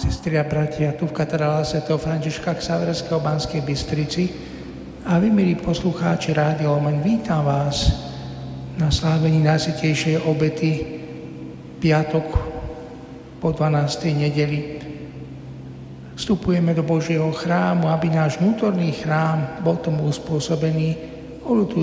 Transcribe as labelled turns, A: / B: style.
A: Sestri a bratia, tu v katedrále svätého Františka Xaverského v Banskej Bystrici a vy, milí poslucháči Rádia Lumen, vítam vás na slávení najsvätejšej obety piatok po 12. nedeli. Vstupujeme do Božieho chrámu, aby náš vnútorný chrám bol tomu uspôsobený,